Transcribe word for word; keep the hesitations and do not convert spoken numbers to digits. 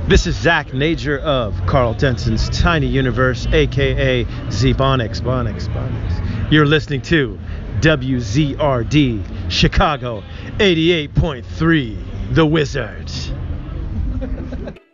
This is Zach Nager of Carl Denson's Tiny Universe, aka Z-Bonix, Bonix, Bonix. You're listening to W Z R D Chicago eighty-eight point three, The Wizard.